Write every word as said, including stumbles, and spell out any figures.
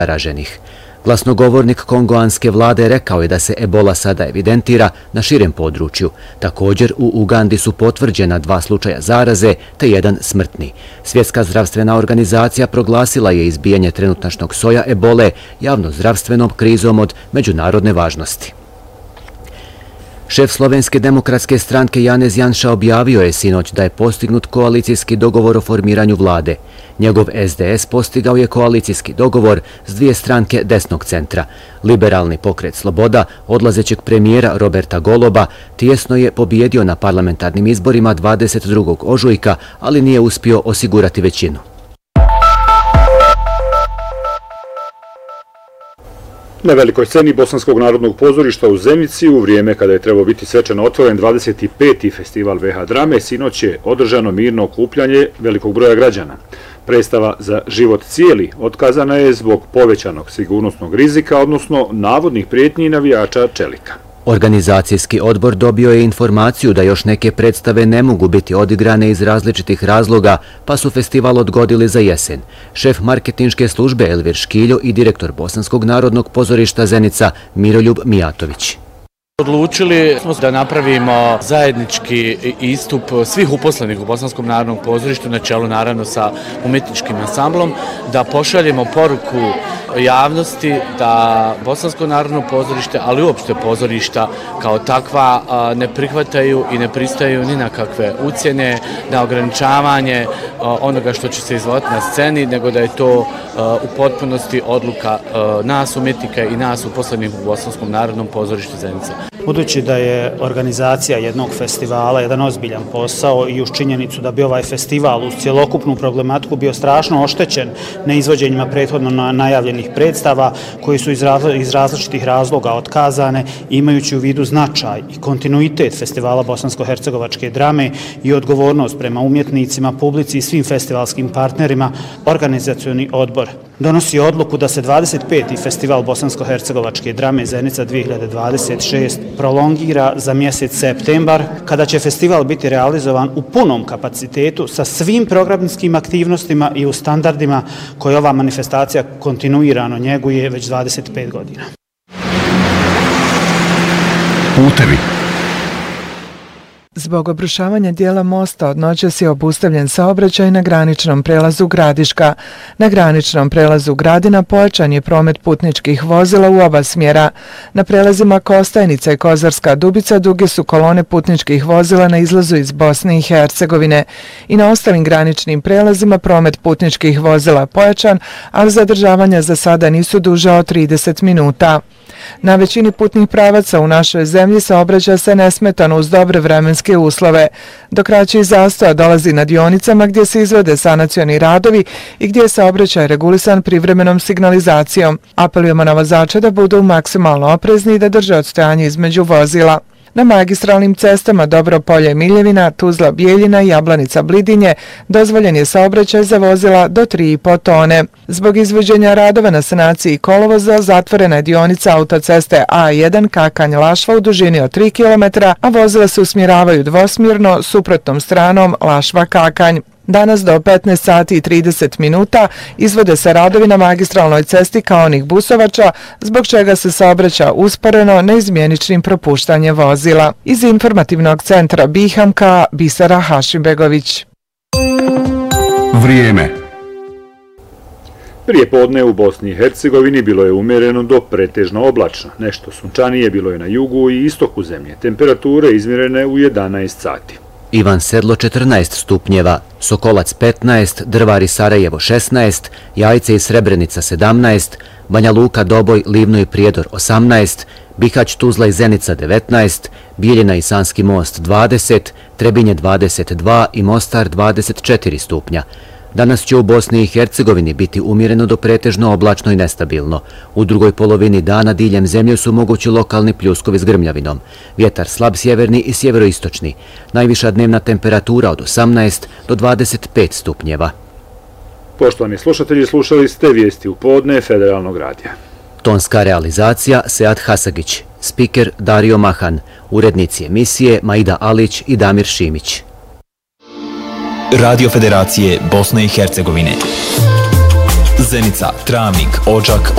zaraženih. Glasnogovornik kongoanske vlade rekao je da se ebola sada evidentira na širem području. Također u Ugandi su potvrđena dva slučaja zaraze te jedan smrtni. Svjetska zdravstvena organizacija proglasila je izbijanje trenutačnog soja ebole javno-zdravstvenom krizom od međunarodne važnosti. Šef Slovenske demokratske stranke Janez Janša objavio je sinoć da je postignut koalicijski dogovor o formiranju vlade. Njegov S D S postigao je koalicijski dogovor s dvije stranke desnog centra. Liberalni pokret Sloboda, odlazećeg premijera Roberta Goloba, tijesno je pobijedio na parlamentarnim izborima dvadeset drugog ožujka, ali nije uspio osigurati većinu. Na velikoj sceni Bosanskog narodnog pozorišta u Zenici, u vrijeme kada je trebao biti svečano otvoren dvadeset peti festival V H drame, sinoć je održano mirno okupljanje velikog broja građana. Predstava Za život cijeli otkazana je zbog povećanog sigurnosnog rizika, odnosno navodnih prijetnji navijača čelika. Organizacijski odbor dobio je informaciju da još neke predstave ne mogu biti odigrane iz različitih razloga, pa su festival odgodili za jesen. Šef marketinške službe Elvir Škiljo i direktor Bosanskog narodnog pozorišta Zenica Miroljub Mijatović. Odlučili smo da napravimo zajednički istup svih uposlenih u Bosanskom narodnom pozorištu, na čelu naravno sa umjetničkim ansamblom, da pošaljemo poruku javnosti da Bosansko narodno pozorište, ali uopšte pozorišta kao takva, ne prihvataju i ne pristaju ni na kakve ucjene, na ograničavanje onoga što će se izvoditi na sceni, nego da je to u potpunosti odluka nas umjetnika i nas uposlenih u Bosanskom narodnom pozorištu Zenica. Budući da je organizacija jednog festivala jedan ozbiljan posao i uz činjenicu da bi ovaj festival uz cjelokupnu problematiku bio strašno oštećen neizvođenjima prethodno najavljenih predstava koji su iz različitih razloga otkazane, imajući u vidu značaj i kontinuitet festivala bosansko-hercegovačke drame i odgovornost prema umjetnicima, publici i svim festivalskim partnerima, organizacioni odbor donosi odluku da se dvadeset peti festival bosansko-hercegovačke drame Zenica dvije hiljade dvadeset šeste prolongira za mjesec septembar, kada će festival biti realizovan u punom kapacitetu sa svim programskim aktivnostima i u standardima koje ova manifestacija kontinuirano njeguje već dvadeset pet godina. Putevi. Zbog obrušavanja dijela mosta od noćas je obustavljen saobraćaj na graničnom prelazu Gradiška. Na graničnom prelazu Gradina pojačan je promet putničkih vozila u oba smjera. Na prelazima Kostajnica i Kozarska Dubica duge su kolone putničkih vozila na izlazu iz Bosne i Hercegovine. I na ostalim graničnim prelazima promet putničkih vozila pojačan, ali zadržavanja za sada nisu duža od trideset minuta. Na većini putnih pravaca u našoj zemlji saobraća se nesmetano uz dobre vremenske uslove. Do kraćih zastoja dolazi na dionicama gdje se izvode sanacioni radovi i gdje je saobraćaj regulisan privremenom signalizacijom. Apelujemo na vozače da budu maksimalno oprezni i da drže odstojanje između vozila. Na magistralnim cestama Dobropolje Miljevina, Tuzla Bijeljina i Jablanica Blidinje dozvoljen je saobraćaj za vozila do tri i po tone. Zbog izvođenja radova na sanaciji kolovoza zatvorena je dionica autoceste A jedan Kakanj-Lašva u dužini od tri kilometra, a vozila se usmjeravaju dvosmjerno suprotnom stranom Lašva-Kakanj. Danas do petnaest sati i trideset minuta izvode se radovi na magistralnoj cesti kao onih busovača, zbog čega se saobraća usporeno neizmjeničnim propuštanjem vozila. Iz informativnog centra Bihamka, Bisera Hašimbegović. Vrijeme. Prije podne u Bosni i Hercegovini bilo je umjereno do pretežno oblačno. Nešto sunčanije bilo je na jugu i istoku zemlje. Temperature izmjerene u jedanaest sati. Ivan Sedlo četrnaest stupnjeva, Sokolac petnaest, Drvar i Sarajevo šesnaest, Jajce i Srebrenica sedamnaest, Banja Luka, Doboj, Livno i Prijedor osamnaest, Bihać, Tuzla i Zenica devetnaest, Bijeljina i Sanski most dvadeset, Trebinje dvadeset dva i Mostar dvadeset četiri stupnja. Danas će u Bosni i Hercegovini biti umjereno do pretežno oblačno i nestabilno. U drugoj polovini dana diljem zemlje su mogući lokalni pljuskovi s grmljavinom. Vjetar slab sjeverni i sjeveroistočni. Najviša dnevna temperatura od osamnaest do dvadeset pet stupnjeva. Poštovani slušatelji, slušali ste vijesti u podne Federalnog radija. Tonska realizacija Sead Hasagić, spiker Dario Mahan, urednici emisije Maida Alić i Damir Šimić. Radio Federacije Bosne i Hercegovine. Zenica, Travnik, Odžak,